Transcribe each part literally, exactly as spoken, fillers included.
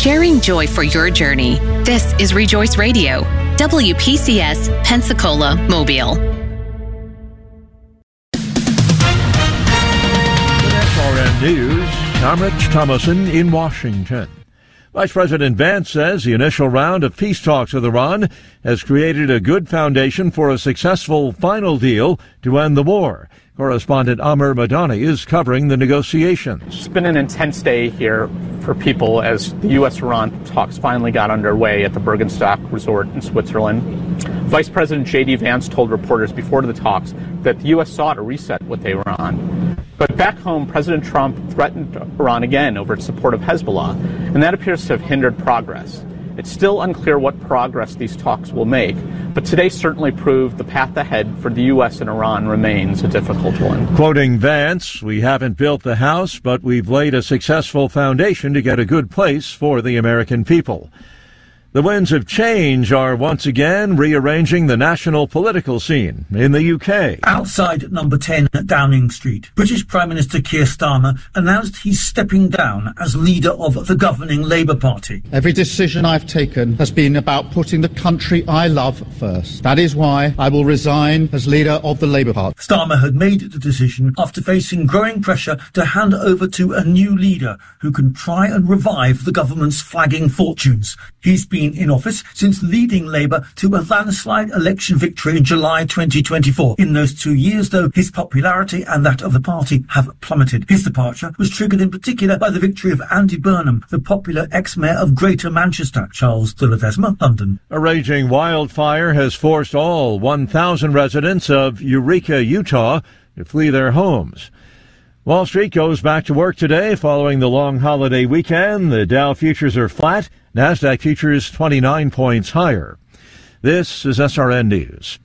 sharing joy for your journey. This is Rejoice Radio, W P C S, Pensacola, Mobile. S R N News, I'm Rich Thomason in Washington. Vice President Vance says the initial round of peace talks with Iran has created a good foundation for a successful final deal to end the war. Correspondent Amr Madani is covering the negotiations. It's been an intense day here for people as the U S Iran talks finally got underway at the Bergenstock Resort in Switzerland. Vice President J D Vance told reporters before the talks that the U S sought a reset with Iran. But back home, President Trump threatened Iran again over its support of Hezbollah, and that appears to have hindered progress. It's still unclear what progress these talks will make, but today certainly proved the path ahead for the U S and Iran remains a difficult one. Quoting Vance, "We haven't built the house, but we've laid a successful foundation to get a good place for the American people." The winds of change are once again rearranging the national political scene in the U K. Outside number ten at Downing Street, British Prime Minister Keir Starmer announced he's stepping down as leader of the governing Labour Party. Every decision I've taken has been about putting the country I love first. That is why I will resign as leader of the Labour Party. Starmer had made the decision after facing growing pressure to hand over to a new leader who can try and revive the government's flagging fortunes. He's been in office since leading Labour to a landslide election victory in July twenty twenty-four. In those two years, though, his popularity and that of the party have plummeted. His departure was triggered in particular by the victory of Andy Burnham, the popular ex-mayor of Greater Manchester. Charles de Ledesma, London. A raging wildfire has forced all one thousand residents of Eureka, Utah, to flee their homes. Wall Street goes back to work today following the long holiday weekend. The Dow futures are flat. NASDAQ futures twenty-nine points higher. This is S R N News.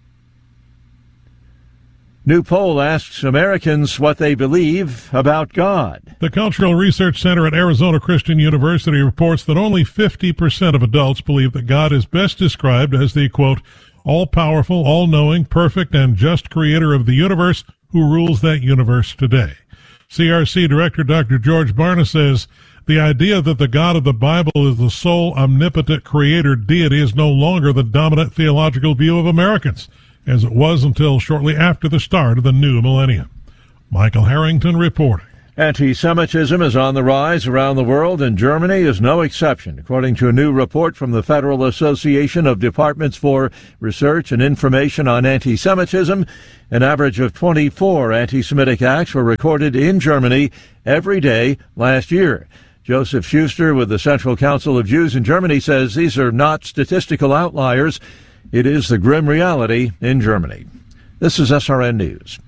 New poll asks Americans what they believe about God. The Cultural Research Center at Arizona Christian University reports that only fifty percent of adults believe that God is best described as the, quote, all-powerful, all-knowing, perfect, and just creator of the universe who rules that universe today. C R C Director Doctor George Barna says the idea that the God of the Bible is the sole omnipotent creator deity is no longer the dominant theological view of Americans, as it was until shortly after the start of the new millennium. Michael Harrington reporting. Anti-Semitism is on the rise around the world, and Germany is no exception, according to a new report from the Federal Association of Departments for Research and Information on Anti-Semitism. An average of twenty-four anti-Semitic acts were recorded in Germany every day last year. Joseph Schuster with the Central Council of Jews in Germany says these are not statistical outliers. It is the grim reality in Germany. This is S R N News.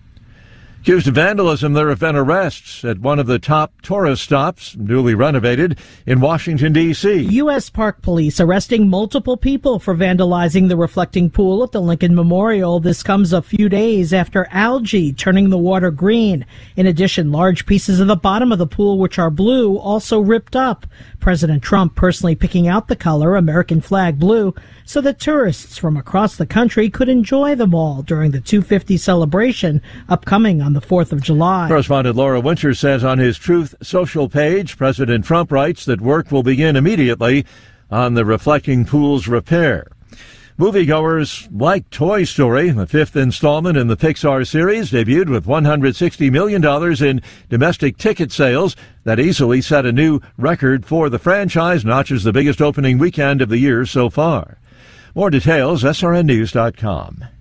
Accused of vandalism, there have been arrests at one of the top tourist stops, newly renovated, in Washington, D C U S Park Police arresting multiple people for vandalizing the reflecting pool at the Lincoln Memorial. This comes a few days after algae turning the water green. In addition, large pieces of the bottom of the pool, which are blue, also ripped up. President Trump personally picking out the color, American flag blue, so that tourists from across the country could enjoy them all during the two fifty celebration upcoming on the fourth of July. Correspondent Laura Winter says on his Truth Social page, President Trump writes that work will begin immediately on the reflecting pool's repair. Moviegoers like Toy Story. The fifth installment in the Pixar series debuted with one hundred sixty million dollars in domestic ticket sales. That easily set a new record for the franchise, notches the biggest opening weekend of the year so far. More details, S R N news dot com.